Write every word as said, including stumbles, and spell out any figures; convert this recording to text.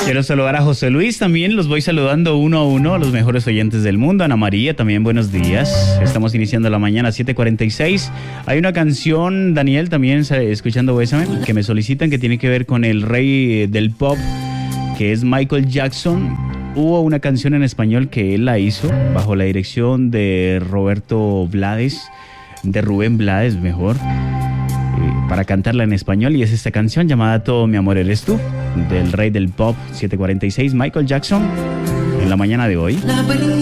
Quiero saludar a José Luis también, los voy saludando uno a uno, a los mejores oyentes del mundo. Ana María, también buenos días. Estamos iniciando la mañana, siete cuarenta y seis. Hay una canción, Daniel, también escuchando Bésame, que me solicitan, que tiene que ver con el rey del pop, que es Michael Jackson. Hubo una canción en español que él la hizo bajo la dirección de Roberto Blades, de Rubén Blades, mejor, para cantarla en español, y es esta canción llamada Todo mi amor eres tú, del rey del pop. Siete cuarenta y seis, Michael Jackson, en la mañana de hoy.